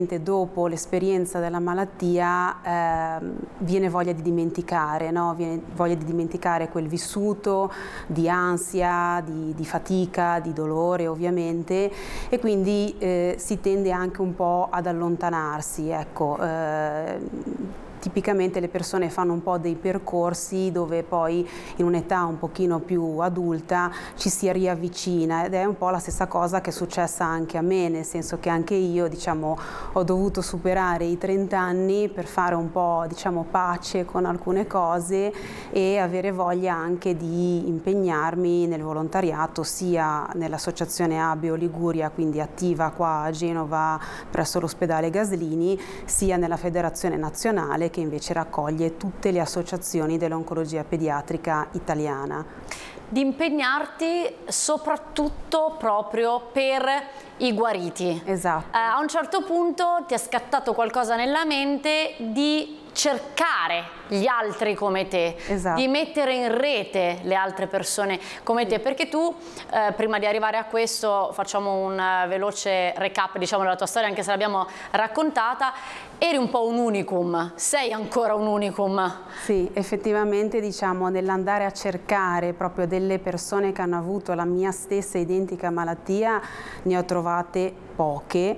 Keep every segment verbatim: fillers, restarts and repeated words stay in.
Dopo l'esperienza della malattia eh, viene voglia di dimenticare, no? Viene voglia di dimenticare quel vissuto di ansia, di, di fatica, di dolore ovviamente, e quindi eh, si tende anche un po' ad allontanarsi, ecco. Eh, Tipicamente le persone fanno un po' dei percorsi dove poi in un'età un pochino più adulta ci si riavvicina, ed è un po' la stessa cosa che è successa anche a me, nel senso che anche io, diciamo, ho dovuto superare i trenta anni per fare un po', diciamo, pace con alcune cose e avere voglia anche di impegnarmi nel volontariato, sia nell'associazione Abeo Liguria, quindi attiva qua a Genova presso l'ospedale Gaslini, sia nella Federazione Nazionale, che invece raccoglie tutte le associazioni dell'oncologia pediatrica italiana. Di impegnarti soprattutto proprio per i guariti. Esatto. Eh, a un certo punto ti è scattato qualcosa nella mente di cercare gli altri come te, esatto, di mettere in rete le altre persone come te, perché tu, eh, prima di arrivare a questo, facciamo un uh, veloce recap, diciamo, della tua storia, anche se l'abbiamo raccontata, eri un po' un unicum, sei ancora un unicum. Sì, effettivamente, diciamo, nell'andare a cercare proprio delle persone che hanno avuto la mia stessa identica malattia, ne ho trovate poche,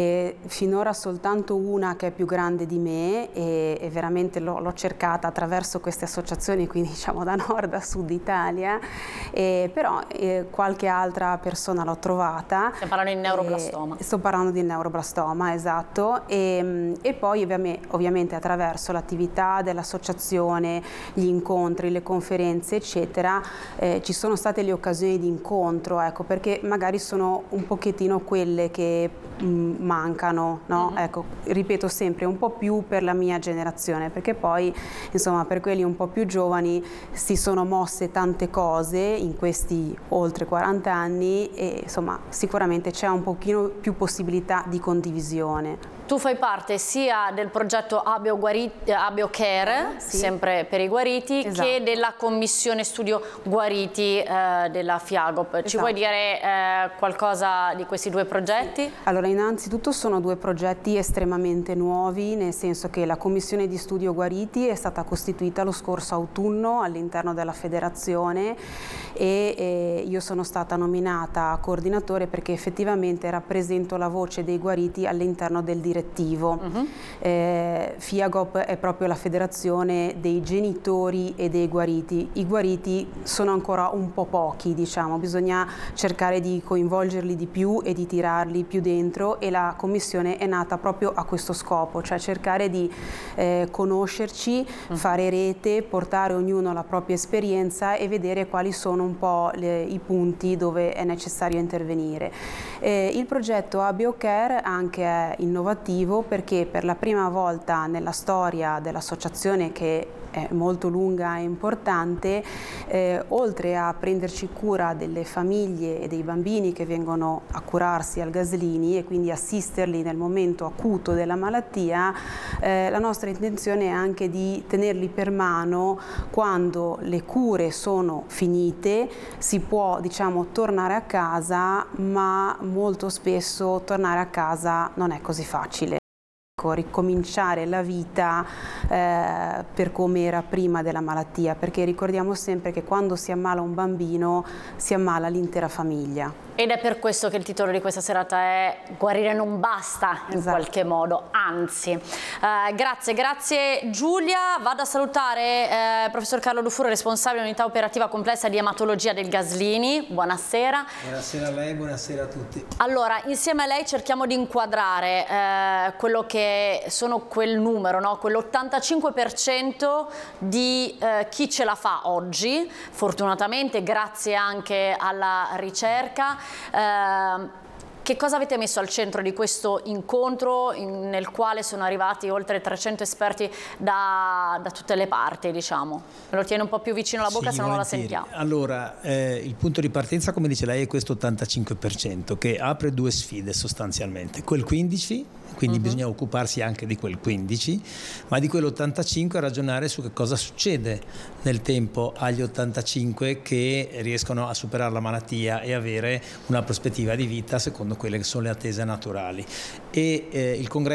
e finora soltanto una che è più grande di me, e, e veramente l'ho cercata attraverso queste associazioni, quindi diciamo da nord a sud Italia, e, però eh, qualche altra persona l'ho trovata. Stiamo parlando di neuroblastoma. E, sto parlando di neuroblastoma, esatto, e, e poi ovviamente, ovviamente attraverso l'attività dell'associazione, gli incontri, le conferenze eccetera, eh, ci sono state le occasioni di incontro, ecco, perché magari sono un pochettino quelle che mh, mancano, no? Mm-hmm. Ecco, ripeto sempre, un po' più per la mia generazione, perché poi insomma per quelli un po' più giovani si sono mosse tante cose in questi oltre quaranta anni, e insomma sicuramente c'è un pochino più possibilità di condivisione. Tu fai parte sia del progetto Abeo, Guariti, Abeo Care, sì, sempre per i guariti, esatto, che della commissione studio guariti eh, della FIAGOP. Esatto. Ci vuoi dire eh, qualcosa di questi due progetti? Sì. Allora, innanzitutto sono due progetti estremamente nuovi, nel senso che la commissione di studio guariti è stata costituita lo scorso autunno all'interno della federazione, e eh, io sono stata nominata coordinatore perché effettivamente rappresento la voce dei guariti all'interno del direttivo. Uh-huh. eh, FIAGOP è proprio la federazione dei genitori e dei guariti. I guariti sono ancora un po' pochi, diciamo, bisogna cercare di coinvolgerli di più e di tirarli più dentro, e la commissione è nata proprio a questo scopo, cioè cercare di eh, conoscerci, uh-huh, fare rete, portare ognuno la propria esperienza e vedere quali sono un po' le, i punti dove è necessario intervenire. Eh, il progetto Abeo Care anche è innovativo perché per la prima volta nella storia dell'associazione, che è molto lunga e importante, eh, oltre a prenderci cura delle famiglie e dei bambini che vengono a curarsi al Gaslini e quindi assisterli nel momento acuto della malattia, eh, la nostra intenzione è anche di tenerli per mano quando le cure sono finite. Si può, diciamo, tornare a casa, ma molto spesso tornare a casa non è così facile. Ricominciare la vita eh, per come era prima della malattia, perché ricordiamo sempre che quando si ammala un bambino si ammala l'intera famiglia. Ed è per questo che il titolo di questa serata è Guarire non basta, in esatto, qualche modo, anzi. Eh, grazie, grazie Giulia. Vado a salutare eh, professor Carlo Dufuro, responsabile dell'unità operativa complessa di ematologia del Gaslini. Buonasera. Buonasera a lei, buonasera a tutti. Allora, insieme a lei cerchiamo di inquadrare eh, quello che sono quel numero, no? Quell'ottantacinque per cento di eh, chi ce la fa oggi, fortunatamente grazie anche alla ricerca. Eh, che cosa avete messo al centro di questo incontro in, nel quale sono arrivati oltre trecento esperti da, da tutte le parti, diciamo? Me lo tiene un po' più vicino alla bocca, sì, se no non la sentiamo. Allora, eh, il punto di partenza, come dice lei, è questo ottantacinque per cento che apre due sfide sostanzialmente. Quel quindici, quindi uh-huh, bisogna occuparsi anche di quel quindici, ma di quell'ottantacinque ragionare su che cosa succede nel tempo agli ottantacinque che riescono a superare la malattia e avere una prospettiva di vita secondo quelle che sono le attese naturali. E eh, il congresso